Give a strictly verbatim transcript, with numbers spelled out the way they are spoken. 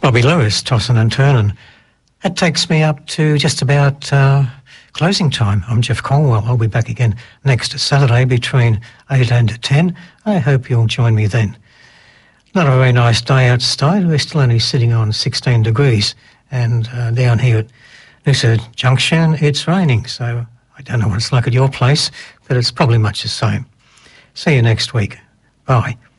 Bobby Lewis, Tossin' and Turnin'. That takes me up to just about uh, closing time. I'm Jeff Colwell. I'll be back again next Saturday between eight and ten. I hope you'll join me then. Not a very nice day outside. We're still only sitting on sixteen degrees. And uh, down here at Noosa Junction, it's raining. So I don't know what it's like at your place, but it's probably much the same. See you next week. Bye.